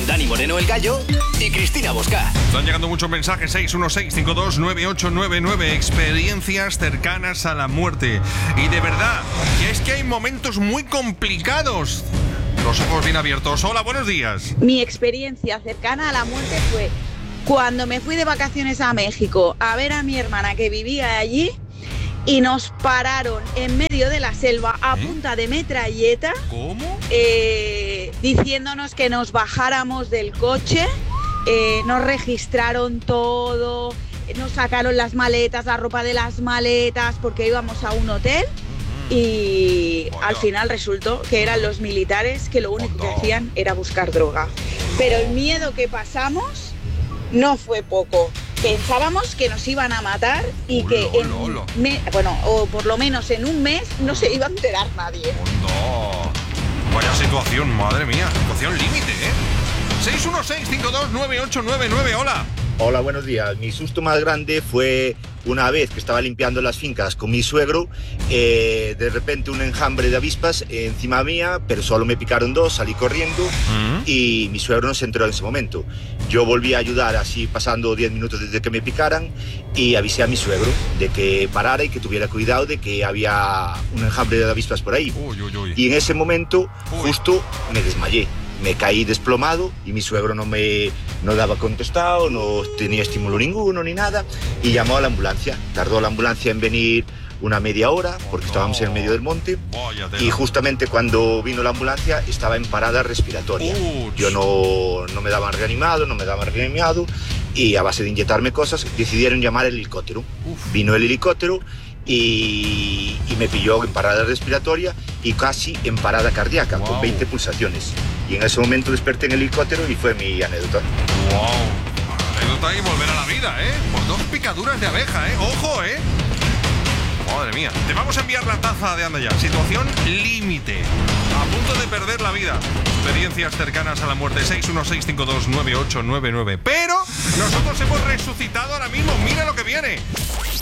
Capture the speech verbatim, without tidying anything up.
con Dani Moreno el Gallo y Cristina Bosca. Están llegando muchos mensajes. seis uno seis, cinco dos nueve ocho nueve nueve. Experiencias cercanas a la muerte. Y de verdad, que es que hay momentos muy complicados. Los ojos bien abiertos. Hola, buenos días. Mi experiencia cercana a la muerte fue cuando me fui de vacaciones a México a ver a mi hermana que vivía allí y nos pararon en medio de la selva a ¿Eh? punta de metralleta. ¿Cómo? Eh, diciéndonos que nos bajáramos del coche, eh, nos registraron todo, nos sacaron las maletas, la ropa de las maletas porque íbamos a un hotel. Y Vaya. al final resultó que eran los militares que lo único que Anda. hacían era buscar droga. Pero el miedo que pasamos no fue poco. Pensábamos que nos iban a matar y Hola, que en hola, hola. me- bueno, o por lo menos en un mes no se iba a enterar nadie. No. Vaya situación, madre mía. Situación límite, ¿eh? seis uno seis, cinco dos nueve ocho nueve nueve. Hola. Hola, buenos días. Mi susto más grande fue una vez que estaba limpiando las fincas con mi suegro, eh, de repente un enjambre de avispas encima mía, pero solo me picaron dos, salí corriendo ¿Mm? y mi suegro no se enteró en ese momento. Yo volví a ayudar así pasando diez minutos desde que me picaran y avisé a mi suegro de que parara y que tuviera cuidado de que había un enjambre de avispas por ahí. Uy, uy, uy. Y en ese momento Uy. justo me desmayé. Me caí desplomado y mi suegro no me no daba contestado, no tenía estímulo ninguno ni nada y llamó a la ambulancia. Tardó la ambulancia en venir una media hora porque estábamos en el medio del monte Vaya tela. y justamente cuando vino la ambulancia estaba en parada respiratoria. Uch. Yo no, no me daban reanimado, no me daban reanimado y a base de inyectarme cosas decidieron llamar el helicóptero. Uf. Vino el helicóptero y, y me pilló en parada respiratoria y casi en parada cardíaca, Wow. con veinte pulsaciones. Y en ese momento desperté en el helicóptero y fue mi anécdota. Wow. Anécdota y volver a la vida, ¿eh? Por dos picaduras de abeja, ¿eh? Ojo, ¿eh? Madre mía. Te vamos a enviar la taza de Anda Ya. Situación límite. A punto de perder la vida. Experiencias cercanas a la muerte. seis uno seis, cinco dos nueve ocho nueve nueve. Pero nosotros hemos resucitado ahora mismo. Mira lo que viene.